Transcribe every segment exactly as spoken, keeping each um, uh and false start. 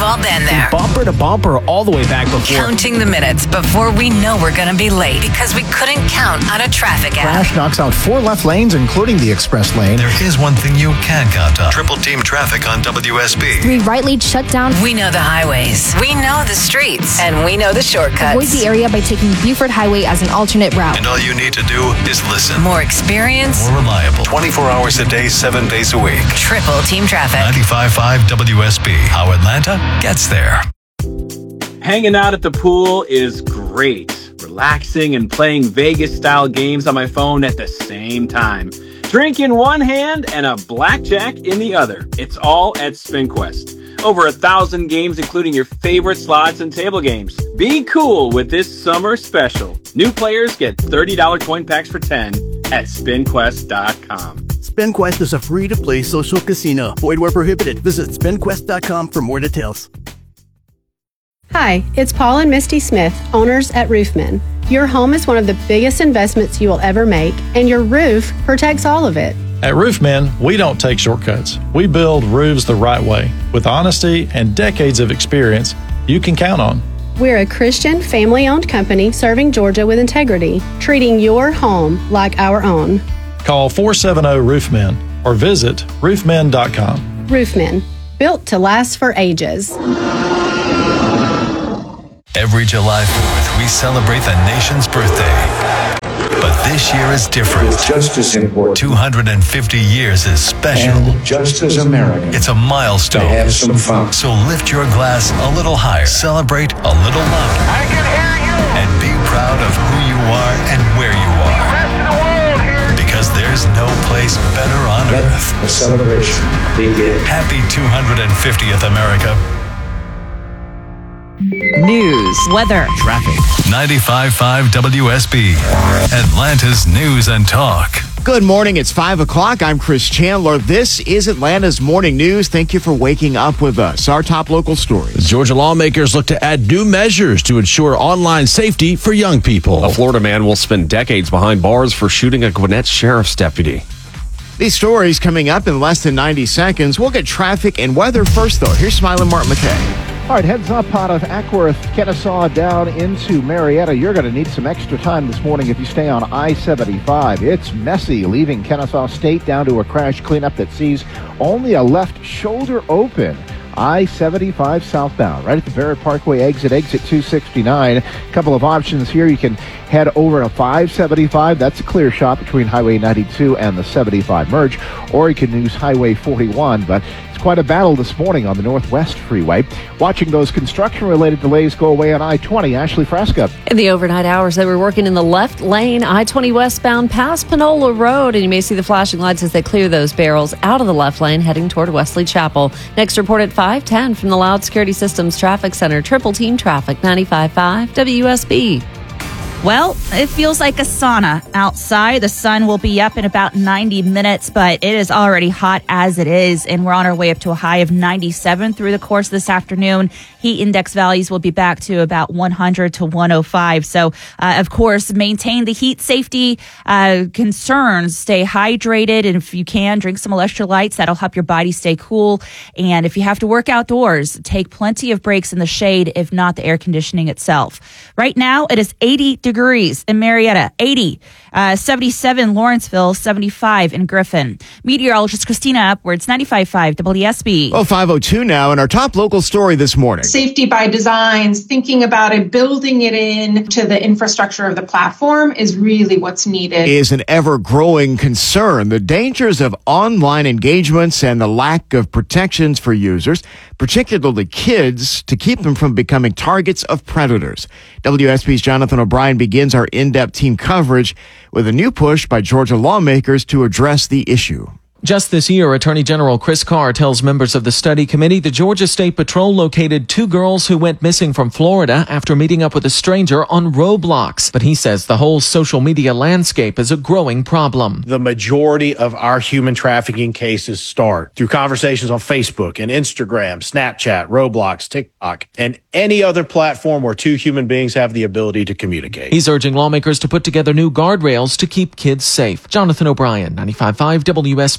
all been there. Bumper to bumper all the way back before. Counting the minutes before we know we're going to be late because we couldn't count on a traffic app. Crash knocks out four left lanes, including the express lane. There is one thing you can count on. Triple team traffic on W S B. Three right lanes shut down. We know the highways. We know the streets. And we know the shortcuts. Avoid the area by taking Buford Highway as an alternate route. And all you need to do is listen. More experience. More reliable. twenty-four hours a day, seven days a week. Triple team traffic. ninety-five point five W S B. How Atlanta gets there. Hanging out at the pool is great. Relaxing and playing Vegas-style games on my phone at the same time. Drink in one hand and a blackjack in the other. It's all at SpinQuest. Over a thousand games, including your favorite slots and table games. Be cool with this summer special. New players get thirty dollars coin packs for ten at spin quest dot com. SpinQuest is a free-to-play social casino. Void where prohibited. Visit spin quest dot com for more details. Hi, it's Paul and Misty Smith, owners at Roofman. Your home is one of the biggest investments you will ever make, and your roof protects all of it. At Roofman, we don't take shortcuts. We build roofs the right way, with honesty and decades of experience you can count on. We're a Christian, family-owned company serving Georgia with integrity, treating your home like our own. Call four seven zero Roofman or visit roofman dot com. Roofman, built to last for ages. Every July fourth, we celebrate the nation's birthday. But this year is different. It's just as important. two hundred fifty years is special. And just as American. It's a milestone. To have some fun. So lift your glass a little higher. Celebrate a little louder. I can hear you. And be proud of who you are and where you are. The rest of the world here. Because there's no place better on Let earth. the celebration begin. Happy two hundred fiftieth, America. News, weather, Traffic. ninety-five point five W S B, Atlanta's News and Talk. Good morning. It's five o'clock. I'm Chris Chandler. This is Atlanta's Morning News. Thank you for waking up with us. Our top local stories. Georgia lawmakers look to add new measures to ensure online safety for young people. A Florida man will spend decades behind bars for shooting a Gwinnett sheriff's deputy. These stories coming up in less than ninety seconds. We'll get traffic and weather first, though. Here's Smiling Mark McKay. All right, heads up out of Ackworth, Kennesaw down into Marietta. You're going to need some extra time this morning if you stay on I seventy-five. It's messy leaving Kennesaw State down to a crash cleanup that sees only a left shoulder open. I seventy-five southbound, right at the Barrett Parkway exit, exit two sixty-nine. A couple of options here. You can head over to five seventy-five. That's a clear shot between Highway ninety-two and the seventy-five merge. Or you can use Highway forty-one, but it's quite a battle this morning on the Northwest Freeway. Watching those construction-related delays go away on I twenty. Ashley Fresca. In the overnight hours, they were working in the left lane, I twenty westbound past Panola Road, and you may see the flashing lights as they clear those barrels out of the left lane heading toward Wesley Chapel. Next report at five ten from the Loud Security Systems Traffic Center. Triple Team Traffic, ninety-five point five W S B. Well, it feels like a sauna outside. The sun will be up in about ninety minutes, but it is already hot as it is, and we're on our way up to a high of ninety-seven through the course of this afternoon. Heat index values will be back to about one hundred to one oh five. So, uh, of course, maintain the heat safety uh, concerns. Stay hydrated, and if you can, drink some electrolytes. That'll help your body stay cool. And if you have to work outdoors, take plenty of breaks in the shade, if not the air conditioning itself. Right now, it is eighty degrees in Marietta, eighty, uh, seventy-seven Lawrenceville, seventy-five in Griffin. Meteorologist Christina Upwards, ninety-five point five W S B. Oh, five oh two now, and our top local story this morning. Safety by design, thinking about it, building it in to the infrastructure of the platform is really what's needed. Is an ever-growing concern. The dangers of online engagements and the lack of protections for users, particularly kids, to keep them from becoming targets of predators. W S B's Jonathan O'Brien begins our in-depth team coverage with a new push by Georgia lawmakers to address the issue. Just this year, Attorney General Chris Carr tells members of the study committee the Georgia State Patrol located two girls who went missing from Florida after meeting up with a stranger on Roblox. But he says the whole social media landscape is a growing problem. The majority of our human trafficking cases start through conversations on Facebook and Instagram, Snapchat, Roblox, TikTok, and any other platform where two human beings have the ability to communicate. He's urging lawmakers to put together new guardrails to keep kids safe. Jonathan O'Brien, ninety-five point five W S B.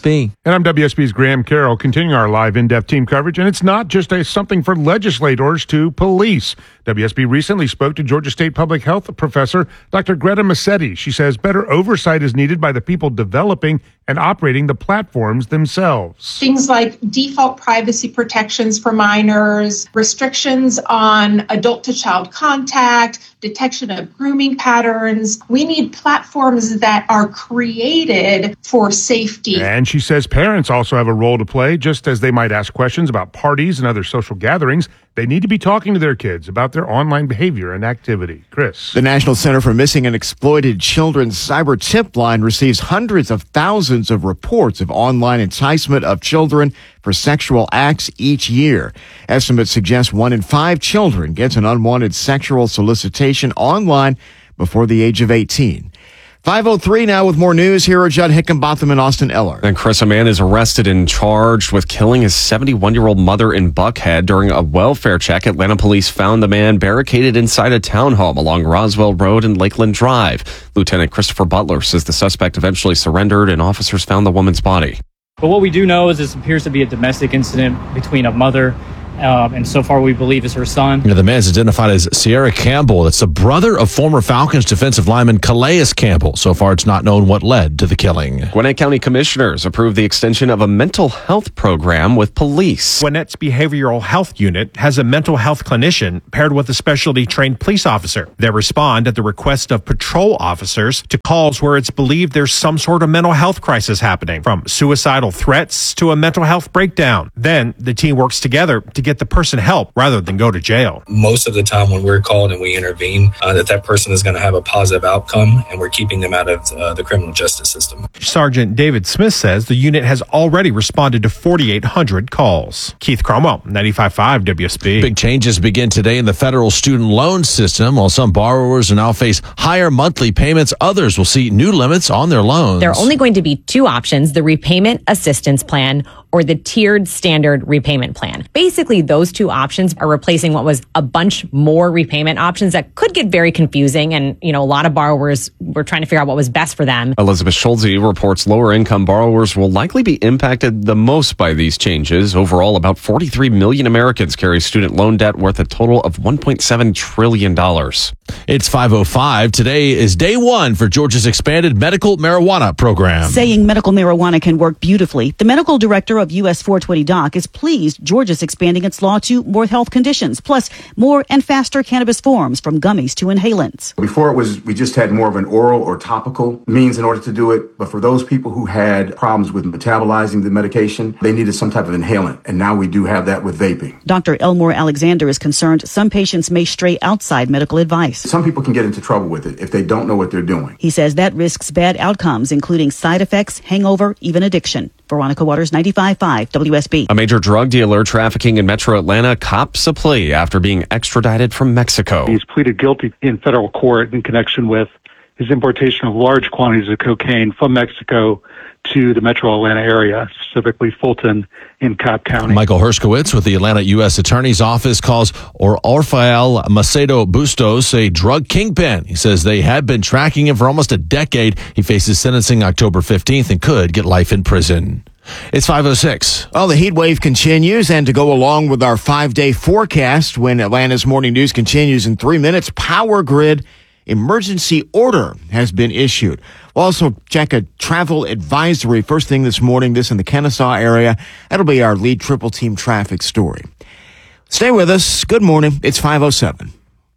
B. And I'm W S B's Graham Carroll, continuing our live in-depth team coverage. And it's not just a something for legislators to police. W S B recently spoke to Georgia State Public Health professor Doctor Greta Massetti. She says better oversight is needed by the people developing and operating the platforms themselves. Things like default privacy protections for minors, restrictions on adult-to-child contact, detection of grooming patterns. We need platforms that are created for safety. And she says parents also have a role to play. Just as they might ask questions about parties and other social gatherings, they need to be talking to their kids about their online behavior and activity. Chris. The National Center for Missing and Exploited Children's cyber tip line receives hundreds of thousands of reports of online enticement of children for sexual acts each year. Estimates suggest one in five children gets an unwanted sexual solicitation online before the age of eighteen. five oh three now with more news. Here are Judd Hickenbotham and Austin Eller. And Chris, a man is arrested and charged with killing his seventy-one-year-old mother in Buckhead during a welfare check. Atlanta police found the man barricaded inside a townhome along Roswell Road and Lakeland Drive. Lieutenant Christopher Butler says the suspect eventually surrendered and officers found the woman's body. But what we do know is this appears to be a domestic incident between a mother Um, and so far we believe is her son. Yeah, the man's identified as Sierra Campbell. It's the brother of former Falcons defensive lineman Calais Campbell. So far, it's not known what led to the killing. Gwinnett County commissioners approved the extension of a mental health program with police. Gwinnett's Behavioral Health Unit has a mental health clinician paired with a specialty trained police officer. They respond at the request of patrol officers to calls where it's believed there's some sort of mental health crisis happening, from suicidal threats to a mental health breakdown. Then the team works together to get the person help rather than go to jail. Most of the time when we're called and we intervene, uh, that that person is going to have a positive outcome, and we're keeping them out of uh, the criminal justice system. Sergeant David Smith says the unit has already responded to forty-eight hundred calls. Keith Cromwell, ninety-five point five W S B. Big changes begin today in the federal student loan system. While some borrowers will now face higher monthly payments, others will see new limits on their loans. There are only going to be two options: the repayment assistance plan or the tiered standard repayment plan. Basically, those two options are replacing what was a bunch more repayment options that could get very confusing. And, you know, a lot of borrowers were trying to figure out what was best for them. Elizabeth Schulze reports lower income borrowers will likely be impacted the most by these changes. Overall, about forty-three million Americans carry student loan debt worth a total of one point seven trillion dollars. It's five oh five. Today is day one for Georgia's expanded medical marijuana program. Saying medical marijuana can work beautifully, the medical director of U S four twenty Doc is pleased Georgia's expanding its law to more health conditions, plus more and faster cannabis forms from gummies to inhalants. Before it was, we just had more of an oral or topical means in order to do it. But for those people who had problems with metabolizing the medication, they needed some type of inhalant. And now we do have that with vaping. Doctor Elmore Alexander is concerned some patients may stray outside medical advice. Some people can get into trouble with it if they don't know what they're doing. He says that risks bad outcomes, including side effects, hangover, even addiction. Veronica Waters, ninety-five point five W S B. A major drug dealer trafficking in Metro Atlanta cops a plea after being extradited from Mexico. He's pleaded guilty in federal court in connection with his importation of large quantities of cocaine from Mexico to the Metro Atlanta area, specifically Fulton in Cobb County. Michael Herskowitz with the Atlanta U S Attorney's Office calls or Orfael Macedo Bustos a drug kingpin. He says they had been tracking him for almost a decade. He faces sentencing October fifteenth and could get life in prison. It's five oh six. Well, the heat wave continues, and to go along with our five-day forecast, when Atlanta's Morning News continues in three minutes, Power Grid emergency order has been issued. We'll also check a travel advisory first thing this morning, this in the Kennesaw area. That'll be our lead triple team traffic story. Stay with us. Good morning. It's five oh seven.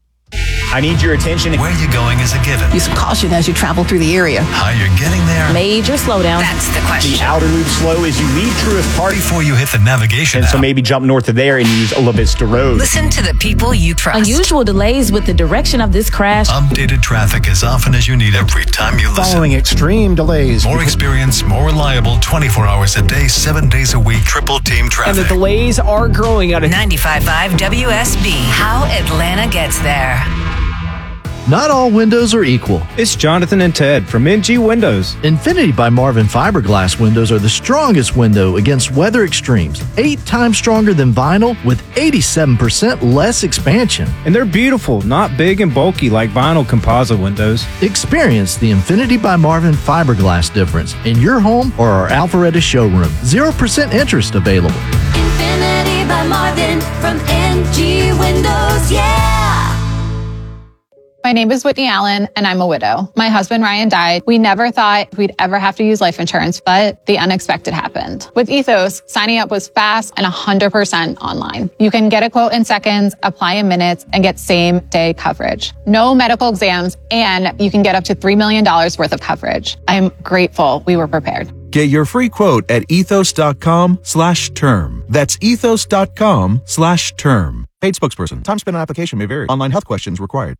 I need your attention. Where you're going is a given. Use caution as you travel through the area. How you're getting there. Major slowdown. That's the question. The outer loop slow as you leave Truist Park. Before you hit the navigation And app. so maybe jump north of there and use La Vista Road. Listen to the people you trust. Unusual delays with the direction of this crash. Updated traffic as often as you need every time you listen. Following extreme delays. More experience, more reliable, twenty-four hours a day, seven days a week, triple team traffic. And the delays are growing out of ninety-five point five W S B. How Atlanta gets there. Not all windows are equal. It's Jonathan and Ted from N G Windows. Infinity by Marvin fiberglass windows are the strongest window against weather extremes. Eight times stronger than vinyl with eighty-seven percent less expansion. And they're beautiful, not big and bulky like vinyl composite windows. Experience the Infinity by Marvin fiberglass difference in your home or our Alpharetta showroom. zero percent interest available. Infinity by Marvin from N G Windows, yeah! My name is Whitney Allen, and I'm a widow. My husband, Ryan, died. We never thought we'd ever have to use life insurance, but the unexpected happened. With Ethos, signing up was fast and one hundred percent online. You can get a quote in seconds, apply in minutes, and get same-day coverage. No medical exams, and you can get up to three million dollars worth of coverage. I'm grateful we were prepared. Get your free quote at ethos.com slash term. That's ethos.com slash term. Paid spokesperson. Time spent on application may vary. Online health questions required.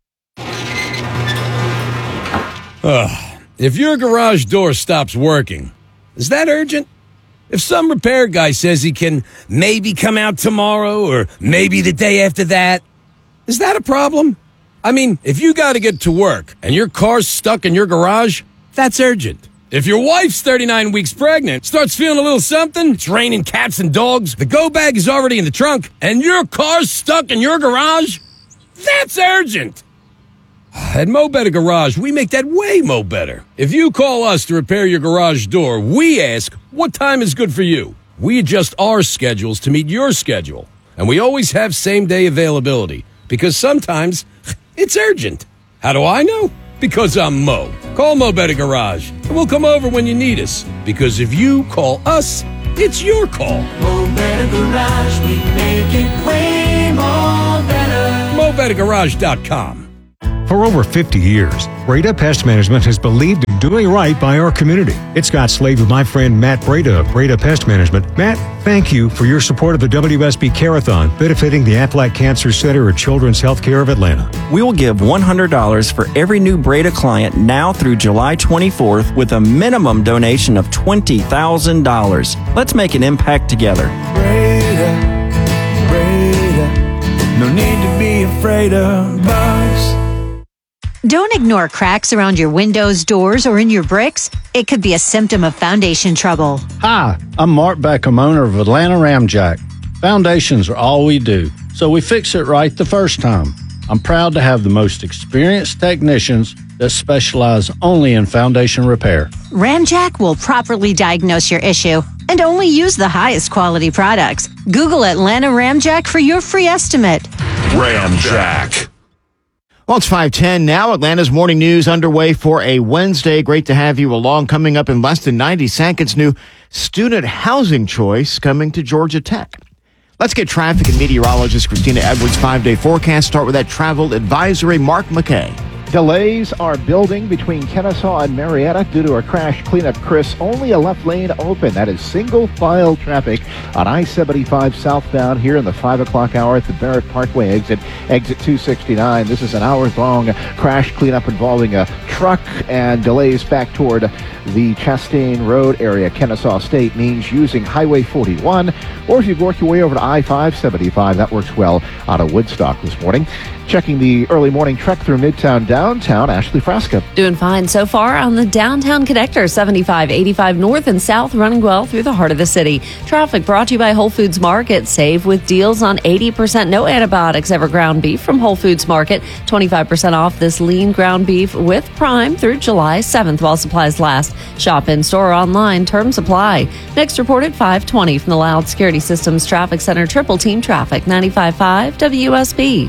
Ugh. If your garage door stops working, is that urgent? If some repair guy says he can maybe come out tomorrow or maybe the day after that, is that a problem? I mean, if you got to get to work and your car's stuck in your garage, that's urgent. If your wife's thirty-nine weeks pregnant, starts feeling a little something, it's raining cats and dogs, the go bag is already in the trunk, and your car's stuck in your garage, that's urgent. At Mo Better Garage, we make that way mo better. If you call us to repair your garage door, we ask, what time is good for you? We adjust our schedules to meet your schedule. And we always have same-day availability, because sometimes it's urgent. How do I know? Because I'm Mo. Call Mo Better Garage, and we'll come over when you need us. Because if you call us, it's your call. Mo Better Garage, we make it way more better. Mo Better Garage dot com. For over fifty years, Breda Pest Management has believed in doing right by our community. It's Scott Slade with my friend Matt Breda of Breda Pest Management. Matt, thank you for your support of the W S B Care-a-thon benefiting the Aflac Cancer Center at Children's Healthcare of Atlanta. We will give one hundred dollars for every new Breda client now through July twenty-fourth with a minimum donation of twenty thousand dollars. Let's make an impact together. Breda, Breda, no need to be afraid of bugs. Don't ignore cracks around your windows, doors, or in your bricks. It could be a symptom of foundation trouble. Hi, I'm Mark Beckham, owner of Atlanta Ramjack. Foundations are all we do, so we fix it right the first time. I'm proud to have the most experienced technicians that specialize only in foundation repair. Ramjack will properly diagnose your issue and only use the highest quality products. Google Atlanta Ramjack for your free estimate. Ramjack. Well, it's five ten now. Atlanta's morning news underway for a Wednesday. Great to have you along. Coming up in less than ninety seconds, new student housing choice coming to Georgia Tech. Let's get traffic and meteorologist Christina Edwards' five-day forecast. Start with that travel advisory. Mark McKay. Delays are building between Kennesaw and Marietta due to a crash cleanup. Chris, only a left lane open. That is single file traffic on I seventy-five southbound here in the five o'clock hour at the Barrett Parkway exit, exit two sixty-nine. This is an hours-long crash cleanup involving a truck, and delays back toward the Chastain Road area. Kennesaw State means using Highway forty-one, or if you work your way over to I five seventy-five, that works well out of Woodstock this morning. Checking the early morning trek through Midtown downtown, Ashley Frasca. Doing fine so far on the downtown connector, seventy-five, eighty-five north and south, running well through the heart of the city. Traffic brought to you by Whole Foods Market. Save with deals on eighty percent no antibiotics ever ground beef from Whole Foods Market. twenty-five percent off this lean ground beef with Prime through July seventh while supplies last. Shop in store or online. Terms apply. Next report at five twenty from the Loud Security Systems Traffic Center. Triple Team Traffic, ninety-five point five W S B.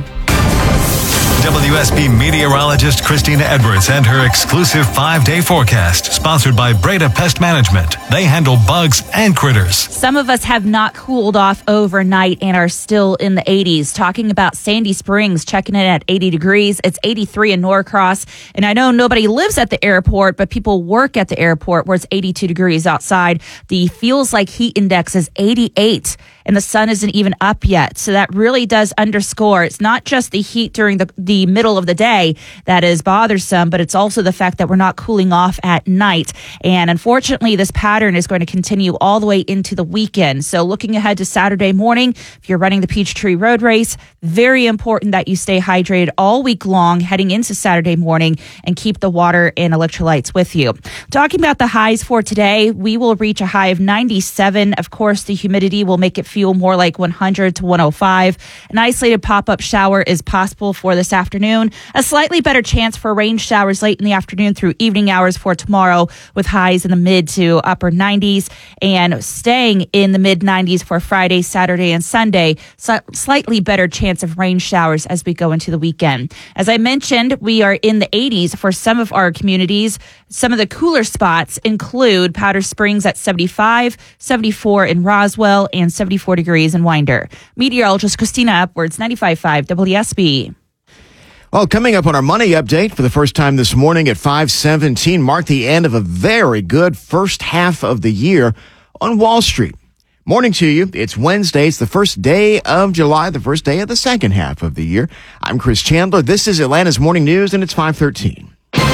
W S B meteorologist Christina Edwards and her exclusive five-day forecast, sponsored by Breda Pest Management. They handle bugs and critters. Some of us have not cooled off overnight and are still in the eighties. Talking about Sandy Springs, checking in at eighty degrees. It's eighty-three in Norcross. And I know nobody lives at the airport, but people work at the airport where it's eighty-two degrees outside. The feels like heat index is eighty-eight. And the sun isn't even up yet. So that really does underscore it's not just the heat during the, the the middle of the day that is bothersome, but it's also the fact that we're not cooling off at night. And unfortunately, this pattern is going to continue all the way into the weekend. So looking ahead to Saturday morning, if you're running the Peachtree Road Race, very important that you stay hydrated all week long heading into Saturday morning and keep the water and electrolytes with you. Talking about the highs for today, we will reach a high of ninety-seven. Of course, the humidity will make it feel more like one hundred to one oh five. An isolated pop-up shower is possible for this afternoon. A slightly better chance for rain showers late in the afternoon through evening hours for tomorrow, with highs in the mid to upper nineties, and staying in the mid nineties for Friday, Saturday, and Sunday. So slightly better chance of rain showers as we go into the weekend. As I mentioned, we are in the eighties for some of our communities. Some of the cooler spots include Powder Springs at seventy-five, seventy-four in Roswell, and seventy-four degrees in Winder. Meteorologist Christina Upwards, ninety-five point five W S B. Well, coming up on our money update for the first time this morning at five seventeen, marked the end of a very good first half of the year on Wall Street. Morning to you. It's Wednesday. It's the first day of July, the first day of the second half of the year. I'm Chris Chandler. This is Atlanta's Morning News, and it's five thirteen.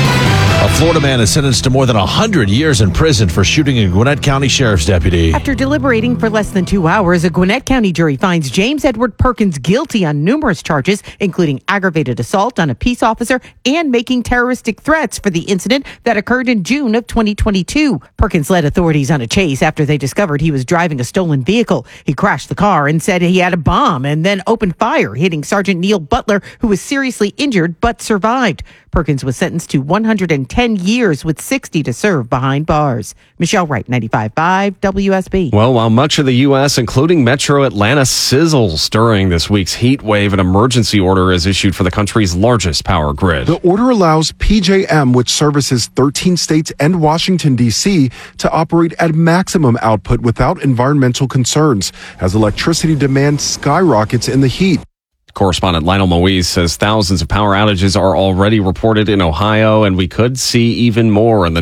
A Florida man is sentenced to more than one hundred years in prison for shooting a Gwinnett County Sheriff's deputy. After deliberating for less than two hours, a Gwinnett County jury finds James Edward Perkins guilty on numerous charges, including aggravated assault on a peace officer and making terroristic threats for the incident that occurred in June of twenty twenty-two. Perkins led authorities on a chase after they discovered he was driving a stolen vehicle. He crashed the car and said he had a bomb and then opened fire, hitting Sergeant Neil Butler, who was seriously injured but survived. Perkins was sentenced to one hundred ten years with sixty to serve behind bars. Michelle Wright, ninety-five point five W S B. Well, while much of the U S, including Metro Atlanta, sizzles during this week's heat wave, an emergency order is issued for the country's largest power grid. The order allows P J M, which services thirteen states and Washington, D C, to operate at maximum output without environmental concerns as electricity demand skyrockets in the heat. Correspondent Lionel Moise says thousands of power outages are already reported in Ohio, and we could see even more in the